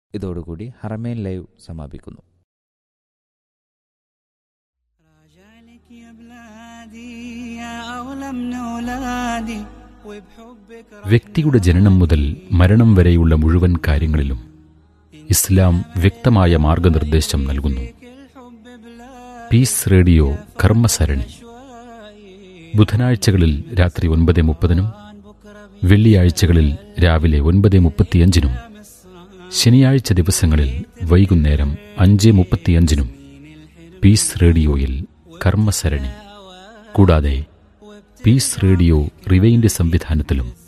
ഇതോടുകൂടി ഹറമേൻ ലൈവ് സമാപിക്കുന്നു. വ്യക്തിയുടെ ജനനം മുതൽ മരണം വരെയുള്ള മുഴുവൻ കാര്യങ്ങളിലും ഇസ്ലാം വ്യക്തമായ മാർഗനിർദ്ദേശം നൽകുന്നു. പീസ് റേഡിയോ കർമ്മസരണി ബുധനാഴ്ചകളിൽ രാത്രി 9:30, വെള്ളിയാഴ്ചകളിൽ രാവിലെ 9:35, ശനിയാഴ്ച ദിവസങ്ങളിൽ വൈകുന്നേരം 5:35 പീസ് റേഡിയോയിൽ കർമ്മസരണി. കൂടാതെ പീസ് റേഡിയോ റിവൈൻഡ് സംവിധാനത്തിലും